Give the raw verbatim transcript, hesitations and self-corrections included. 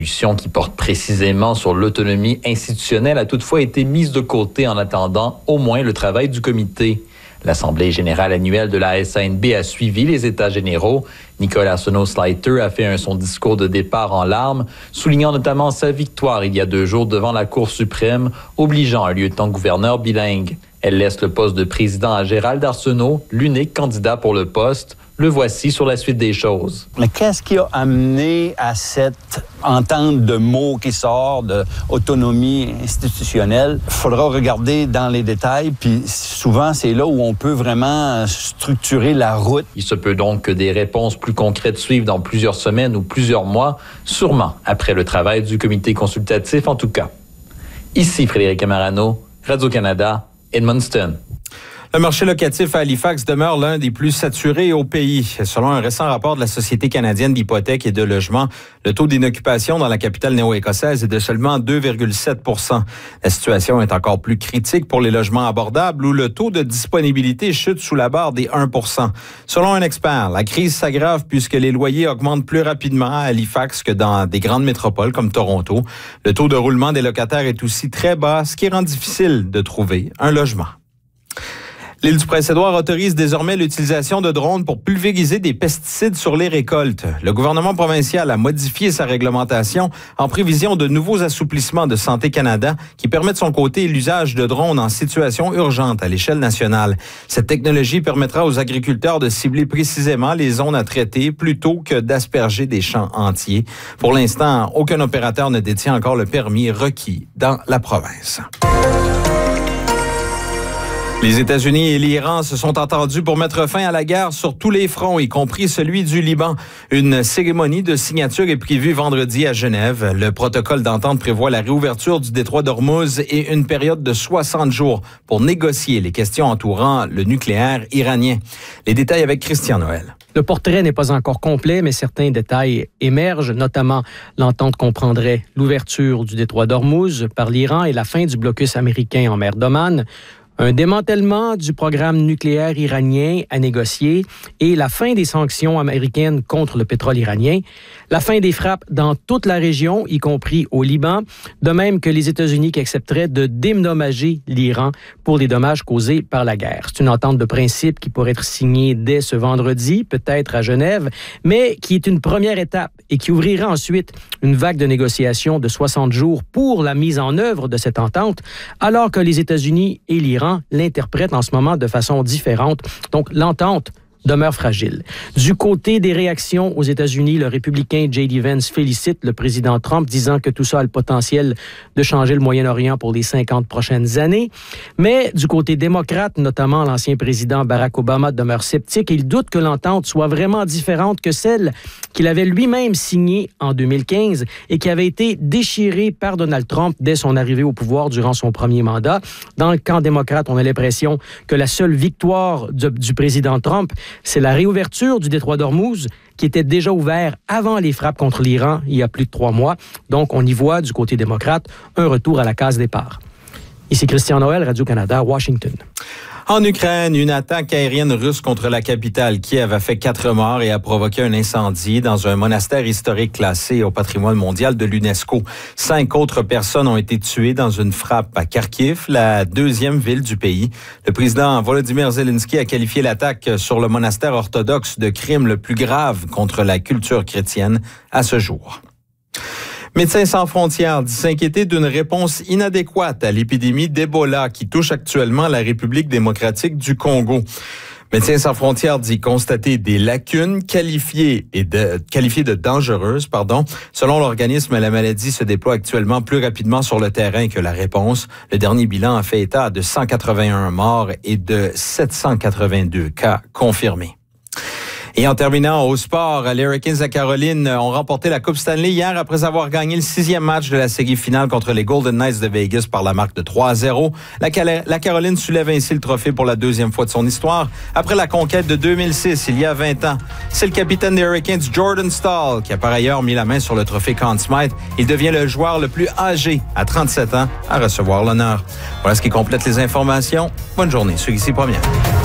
résolution qui porte précisément sur l'autonomie institutionnelle a toutefois été mise de côté en attendant au moins le travail du comité. L'Assemblée générale annuelle de la S A N B a suivi les États généraux. Nicolas Arsenault-Slater a fait un, son discours de départ en larmes, soulignant notamment sa victoire il y a deux jours devant la Cour suprême, obligeant un lieutenant-gouverneur bilingue. Elle laisse le poste de président à Gérald Arsenault, l'unique candidat pour le poste. Le voici sur la suite des choses. Mais qu'est-ce qui a amené à cette entente de mots qui sort d'autonomie institutionnelle? Il faudra regarder dans les détails, puis souvent, c'est là où on peut vraiment structurer la route. Il se peut donc que des réponses plus concrètes suivent dans plusieurs semaines ou plusieurs mois, sûrement après le travail du comité consultatif en tout cas. Ici Frédéric Amarano, Radio-Canada, Edmundston. Le marché locatif à Halifax demeure l'un des plus saturés au pays. Selon un récent rapport de la Société canadienne d'hypothèques et de logement, le taux d'inoccupation dans la capitale néo-écossaise est de seulement deux virgule sept pour cent. La situation est encore plus critique pour les logements abordables où le taux de disponibilité chute sous la barre des un pour cent. Selon un expert, la crise s'aggrave puisque les loyers augmentent plus rapidement à Halifax que dans des grandes métropoles comme Toronto. Le taux de roulement des locataires est aussi très bas, ce qui rend difficile de trouver un logement. L'île du Prince-Édouard autorise désormais l'utilisation de drones pour pulvériser des pesticides sur les récoltes. Le gouvernement provincial a modifié sa réglementation en prévision de nouveaux assouplissements de Santé Canada qui permet de son côté l'usage de drones en situation urgente à l'échelle nationale. Cette technologie permettra aux agriculteurs de cibler précisément les zones à traiter plutôt que d'asperger des champs entiers. Pour l'instant, aucun opérateur ne détient encore le permis requis dans la province. Les États-Unis et l'Iran se sont entendus pour mettre fin à la guerre sur tous les fronts, y compris celui du Liban. Une cérémonie de signature est prévue vendredi à Genève. Le protocole d'entente prévoit la réouverture du détroit d'Ormuz et une période de soixante jours pour négocier les questions entourant le nucléaire iranien. Les détails avec Christian Noël. Le portrait n'est pas encore complet, mais certains détails émergent, notamment l'entente comprendrait l'ouverture du détroit d'Ormuz par l'Iran et la fin du blocus américain en mer d'Oman, un démantèlement du programme nucléaire iranien à négocier et la fin des sanctions américaines contre le pétrole iranien, la fin des frappes dans toute la région, y compris au Liban, de même que les États-Unis qui accepteraient de dédommager l'Iran pour les dommages causés par la guerre. C'est une entente de principe qui pourrait être signée dès ce vendredi, peut-être à Genève, mais qui est une première étape et qui ouvrira ensuite une vague de négociations de soixante jours pour la mise en œuvre de cette entente, alors que les États-Unis et l'Iran l'interprètent en ce moment de façon différente. Donc, l'entente demeure fragile. Du côté des réactions aux États-Unis, le républicain J D Vance félicite le président Trump, disant que tout ça a le potentiel de changer le Moyen-Orient pour les cinquante prochaines années. Mais du côté démocrate, notamment l'ancien président Barack Obama demeure sceptique et il doute que l'entente soit vraiment différente que celle qu'il avait lui-même signée en deux mille quinze et qui avait été déchirée par Donald Trump dès son arrivée au pouvoir durant son premier mandat. Dans le camp démocrate, on a l'impression que la seule victoire du, du président Trump, c'est la réouverture du détroit d'Ormuz qui était déjà ouvert avant les frappes contre l'Iran il y a plus de trois mois. Donc, on y voit, du côté démocrate, un retour à la case départ. Ici Christian Noël, Radio-Canada, Washington. En Ukraine, une attaque aérienne russe contre la capitale Kiev a fait quatre morts et a provoqué un incendie dans un monastère historique classé au patrimoine mondial de l'UNESCO. Cinq autres personnes ont été tuées dans une frappe à Kharkiv, la deuxième ville du pays. Le président Volodymyr Zelensky a qualifié l'attaque sur le monastère orthodoxe de crime le plus grave contre la culture chrétienne à ce jour. Médecins sans frontières dit s'inquiéter d'une réponse inadéquate à l'épidémie d'Ebola qui touche actuellement la République démocratique du Congo. Médecins sans frontières dit constater des lacunes qualifiées et de, qualifiées de dangereuses, pardon. Selon l'organisme, la maladie se déploie actuellement plus rapidement sur le terrain que la réponse. Le dernier bilan a fait état de cent quatre-vingt-un morts et de sept cent quatre-vingt-deux cas confirmés. Et en terminant au sport, les Hurricanes de Caroline ont remporté la Coupe Stanley hier après avoir gagné le sixième match de la série finale contre les Golden Knights de Vegas par la marque de trois à zéro. La, Cal- la Caroline soulève ainsi le trophée pour la deuxième fois de son histoire après la conquête de deux mille six, il y a vingt ans. C'est le capitaine des Hurricanes, Jordan Staal, qui a par ailleurs mis la main sur le trophée Conn Smythe. Il devient le joueur le plus âgé à trente-sept ans à recevoir l'honneur. Voilà ce qui complète les informations. Bonne journée sur Ici Première.